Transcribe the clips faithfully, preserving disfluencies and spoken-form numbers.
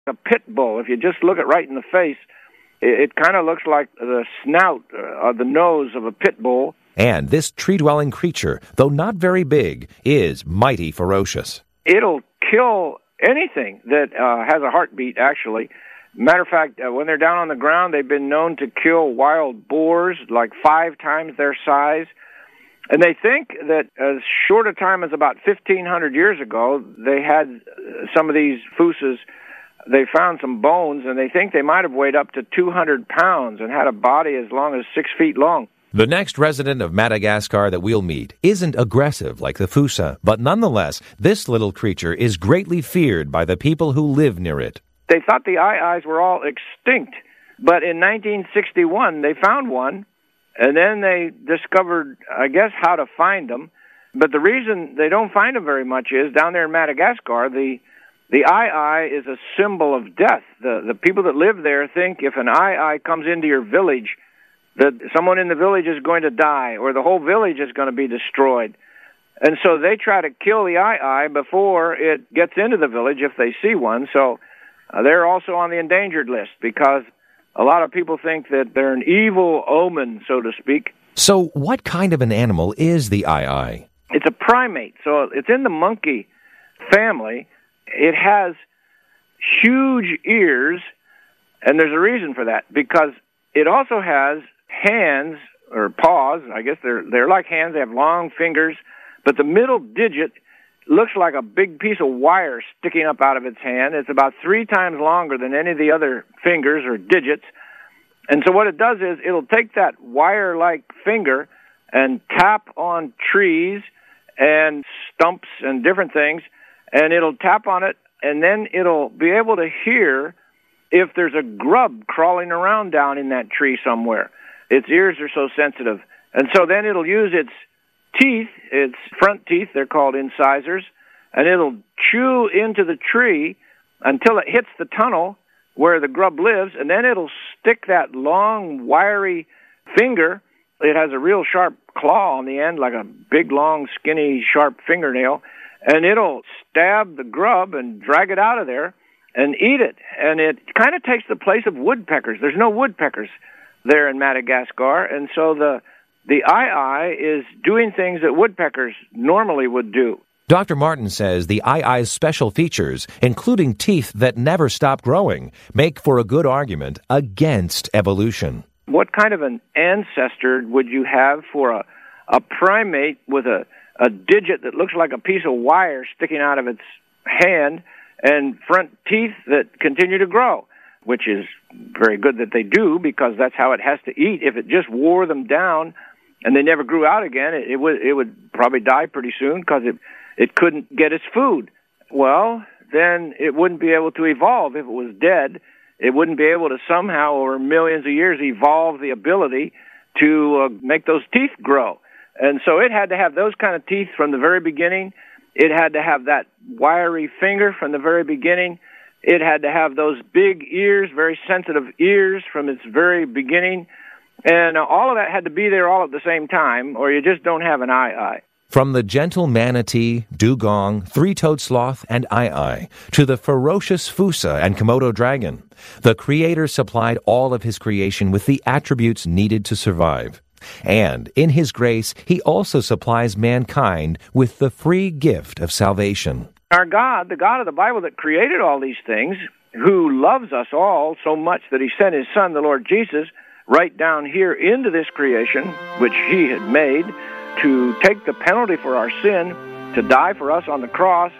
a pit bull. If you just look it right in the face, it, it kind of looks like the snout uh, or the nose of a pit bull. And this tree-dwelling creature, though not very big, is mighty ferocious. It'll kill anything that uh, has a heartbeat, actually. Matter of fact, uh, when they're down on the ground, they've been known to kill wild boars, like five times their size. And they think that as short a time as about fifteen hundred years ago, they had some of these fusas, they found some bones, and they think they might have weighed up to two hundred pounds and had a body as long as six feet long. The next resident of Madagascar that we'll meet isn't aggressive like the Fusa, but nonetheless, this little creature is greatly feared by the people who live near it. They thought the aye-ayes were all extinct, but in nineteen sixty-one, they found one, and then they discovered, I guess, how to find them. But the reason they don't find them very much is, down there in Madagascar, the the aye-aye is a symbol of death. The, the people that live there think if an aye-aye comes into your village, that someone in the village is going to die, or the whole village is going to be destroyed. And so they try to kill the aye-aye before it gets into the village if they see one. So uh, they're also on the endangered list because a lot of people think that they're an evil omen, so to speak. So what kind of an animal is the aye-aye? It's a primate, so it's in the monkey family. It has huge ears, and there's a reason for that, because it also has hands, or paws, I guess they're they're like hands, they have long fingers, but the middle digit looks like a big piece of wire sticking up out of its hand. It's about three times longer than any of the other fingers or digits. And so what it does is it'll take that wire-like finger and tap on trees and stumps and different things, and it'll tap on it, and then it'll be able to hear if there's a grub crawling around down in that tree somewhere. Its ears are so sensitive. And so then it'll use its teeth, its front teeth, they're called incisors, and it'll chew into the tree until it hits the tunnel where the grub lives, and then it'll stick that long, wiry finger. It has a real sharp claw on the end, like a big, long, skinny, sharp fingernail, and it'll stab the grub and drag it out of there and eat it. And it kind of takes the place of woodpeckers. There's no woodpeckers there in Madagascar, and so the the aye-aye is doing things that woodpeckers normally would do. Doctor Martin says the aye-aye's special features, including teeth that never stop growing, make for a good argument against evolution. What kind of an ancestor would you have for a, a primate with a, a digit that looks like a piece of wire sticking out of its hand and front teeth that continue to grow, which is very good that they do, because that's how it has to eat. If it just wore them down and they never grew out again, it, it would it would probably die pretty soon because it, it couldn't get its food. Well, then it wouldn't be able to evolve. If it was dead, it wouldn't be able to somehow, over millions of years, evolve the ability to uh, make those teeth grow. And so it had to have those kind of teeth from the very beginning. It had to have that wiry finger from the very beginning. It had to have those big ears, very sensitive ears from its very beginning. And all of that had to be there all at the same time, or you just don't have an aye-aye. From the gentle manatee, dugong, three-toed sloth, and aye-aye, to the ferocious Fusa and Komodo dragon, the Creator supplied all of His creation with the attributes needed to survive. And in His grace, He also supplies mankind with the free gift of salvation. Our God, the God of the Bible that created all these things, who loves us all so much that He sent His Son, the Lord Jesus, right down here into this creation, which He had made, to take the penalty for our sin, to die for us on the cross.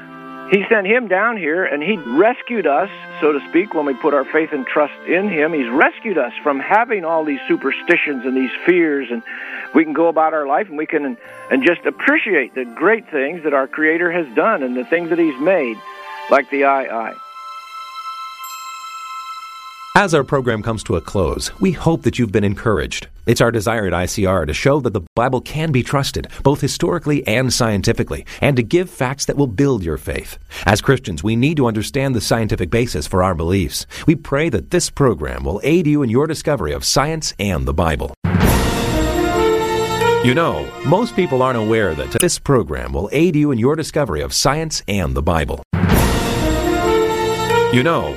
He sent Him down here, and He rescued us, so to speak, when we put our faith and trust in Him. He's rescued us from having all these superstitions and these fears, and we can go about our life and we can and just appreciate the great things that our Creator has done and the things that He's made, like the aye-aye. As our program comes to a close, we hope that you've been encouraged. It's our desire at I C R to show that the Bible can be trusted, both historically and scientifically, and to give facts that will build your faith. As Christians, we need to understand the scientific basis for our beliefs. We pray that this program will aid you in your discovery of science and the Bible. You know, most people aren't aware that this program will aid you in your discovery of science and the Bible. You know,